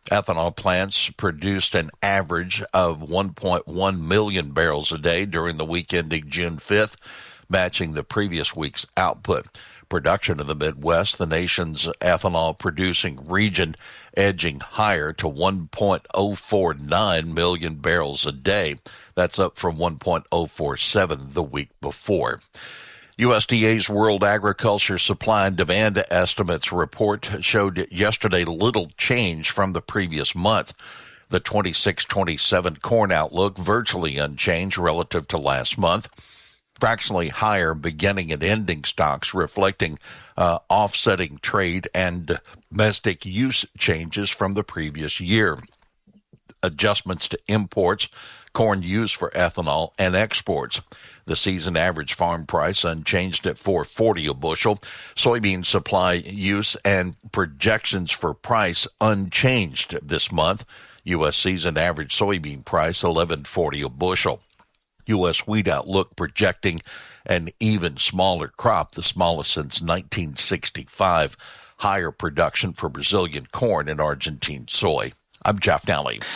Ethanol plants produced an average of 1.1 million barrels a day during the week ending June 5th, matching the previous week's output. Production in the Midwest, the nation's ethanol-producing region, edging higher to 1.049 million barrels a day. That's up from 1.047 the week before. USDA's World Agriculture Supply and Demand Estimates report showed yesterday little change from the previous month. The 26-27 corn outlook virtually unchanged relative to last month. Fractionally higher beginning and ending stocks reflecting offsetting trade and domestic use changes from the previous year. Adjustments to imports, corn used for ethanol, and exports. The season average farm price unchanged at $4.40 a bushel. Soybean supply use and projections for price unchanged this month. U.S. season average soybean price $11.40 a bushel. U.S. wheat outlook projecting an even smaller crop, the smallest since 1965. Higher production for Brazilian corn and Argentine soy. I'm Jeff Nally.